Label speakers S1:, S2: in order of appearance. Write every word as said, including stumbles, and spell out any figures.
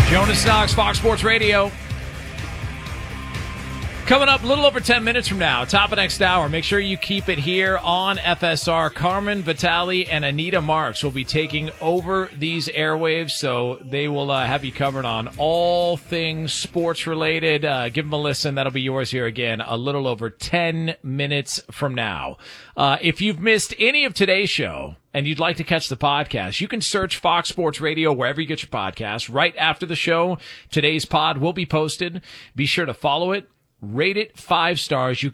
S1: Jonas Knox, Fox Sports Radio. Coming up a little over ten minutes from now, top of next hour. Make sure you keep it here on F S R. Carmen Vitale and Anita Marks will be taking over these airwaves, so they will uh, have you covered on all things sports related. Uh, give them a listen. That'll be yours here again a little over ten minutes from now. Uh, if you've missed any of today's show and you'd like to catch the podcast, you can search Fox Sports Radio wherever you get your podcasts. Right after the show, today's pod will be posted. Be sure to follow it. Rate it five stars. You